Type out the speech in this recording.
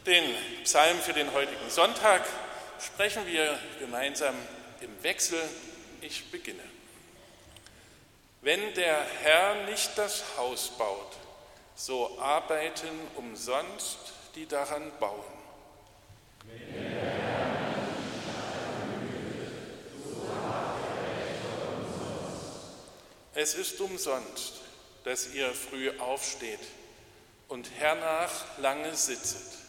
Den Psalm für den heutigen Sonntag sprechen wir gemeinsam im Wechsel. Ich beginne. Wenn der Herr nicht das Haus baut, so arbeiten umsonst die daran bauen. Es ist umsonst, dass ihr früh aufsteht und hernach lange sitzet,